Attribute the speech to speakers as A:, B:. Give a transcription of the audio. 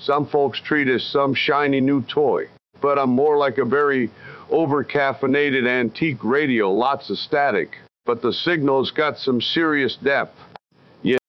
A: Some folks treat it as some shiny new toy, but I'm more like a very over-caffeinated antique radio, lots of static, but the signal's got some serious depth.